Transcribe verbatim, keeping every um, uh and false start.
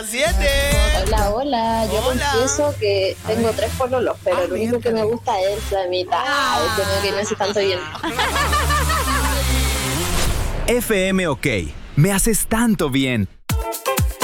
Siete. Hola, hola. Yo Hola. confieso que tengo tres pololos, pero Ah, el único que me gusta es la mitad. Ah. Es como que no hace tanto bien. F M OK. Me haces tanto bien.